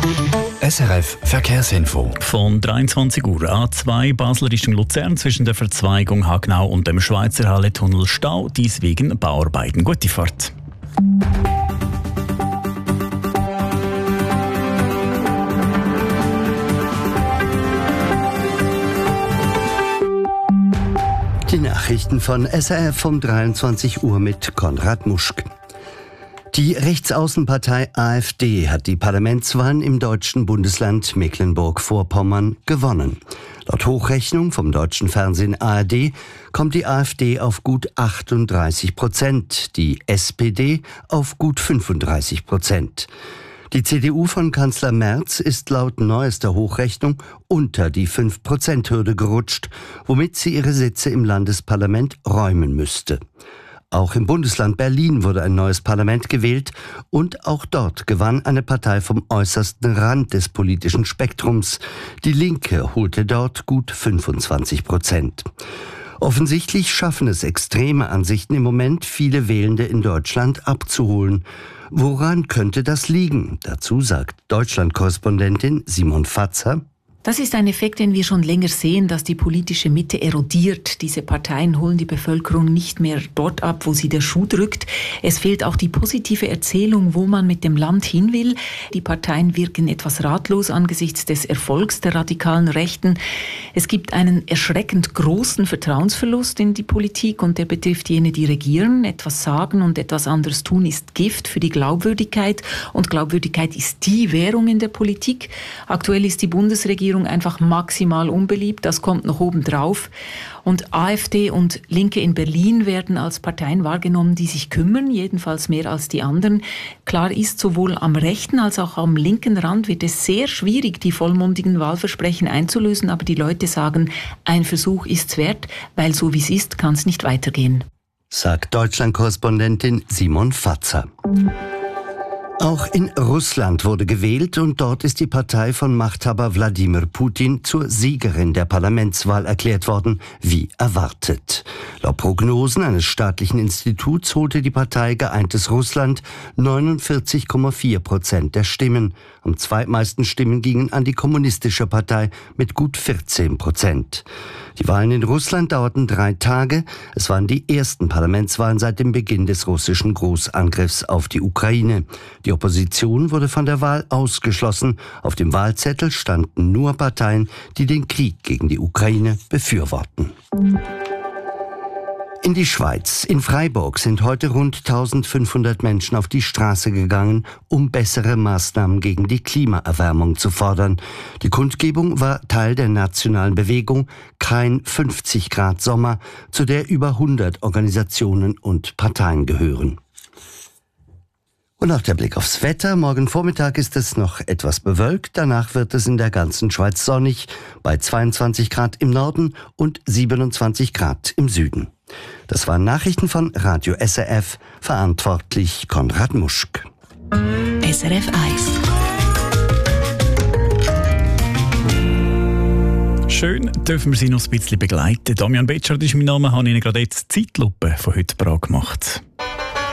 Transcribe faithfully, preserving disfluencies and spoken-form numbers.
S R F Verkehrsinfo. Von dreiundzwanzig Uhr A zwei Basel Richtung Luzern zwischen der Verzweigung Hagnau und dem Schweizer Halle-Tunnel Stau, dies wegen Bauarbeiten. Gute Fahrt. Die Nachrichten von S R F um dreiundzwanzig Uhr mit Konrad Muschk. Die Rechtsaußenpartei AfD hat die Parlamentswahlen im deutschen Bundesland Mecklenburg-Vorpommern gewonnen. Laut Hochrechnung vom deutschen Fernsehen A R D kommt die AfD auf gut achtunddreißig Prozent, die S P D auf gut fünfunddreißig Prozent. Die C D U von Kanzler Merz ist laut neuester Hochrechnung unter die fünf Prozent Hürde gerutscht, womit sie ihre Sitze im Landesparlament räumen müsste. Auch im Bundesland Berlin wurde ein neues Parlament gewählt und auch dort gewann eine Partei vom äußersten Rand des politischen Spektrums. Die Linke holte dort gut fünfundzwanzig Prozent. Offensichtlich schaffen es extreme Ansichten im Moment, viele Wählende in Deutschland abzuholen. Woran könnte das liegen? Dazu sagt Deutschland-Korrespondentin Simon Fatzer: Das ist ein Effekt, den wir schon länger sehen, dass die politische Mitte erodiert. Diese Parteien holen die Bevölkerung nicht mehr dort ab, wo sie der Schuh drückt. Es fehlt auch die positive Erzählung, wo man mit dem Land hin will. Die Parteien wirken etwas ratlos angesichts des Erfolgs der radikalen Rechten. Es gibt einen erschreckend großen Vertrauensverlust in die Politik und der betrifft jene, die regieren. Etwas sagen und etwas anderes tun ist Gift für die Glaubwürdigkeit und Glaubwürdigkeit ist die Währung in der Politik. Aktuell ist die Bundesregierung einfach maximal unbeliebt, das kommt noch oben drauf. Und AfD und Linke in Berlin werden als Parteien wahrgenommen, die sich kümmern, jedenfalls mehr als die anderen. Klar ist, sowohl am rechten als auch am linken Rand wird es sehr schwierig, die vollmundigen Wahlversprechen einzulösen, aber die Leute sagen, ein Versuch ist's wert, weil so wie es ist, kann es nicht weitergehen. Sagt Deutschland-Korrespondentin Simon Fatzer. Auch in Russland wurde gewählt und dort ist die Partei von Machthaber Wladimir Putin zur Siegerin der Parlamentswahl erklärt worden, wie erwartet. Laut Prognosen eines staatlichen Instituts holte die Partei Geeintes Russland neunundvierzig Komma vier Prozent der Stimmen. Am zweitmeisten Stimmen gingen an die Kommunistische Partei mit gut vierzehn Prozent. Die Wahlen in Russland dauerten drei Tage. Es waren die ersten Parlamentswahlen seit dem Beginn des russischen Großangriffs auf die Ukraine. Die Opposition wurde von der Wahl ausgeschlossen. Auf dem Wahlzettel standen nur Parteien, die den Krieg gegen die Ukraine befürworten. In die Schweiz. In Freiburg sind heute rund eintausendfünfhundert Menschen auf die Straße gegangen, um bessere Maßnahmen gegen die Klimaerwärmung zu fordern. Die Kundgebung war Teil der nationalen Bewegung Kein fünfzig Grad Sommer, zu der über hundert Organisationen und Parteien gehören. Und auch der Blick aufs Wetter. Morgen Vormittag ist es noch etwas bewölkt. Danach wird es in der ganzen Schweiz sonnig, bei zweiundzwanzig Grad im Norden und siebenundzwanzig Grad im Süden. Das waren Nachrichten von Radio S R F, verantwortlich Konrad Muschk. S R F eins. Schön dürfen wir Sie noch ein bisschen begleiten. Damian Betschart ist mein Name, habe Ihnen gerade jetzt die Zeitlupe von heute gemacht.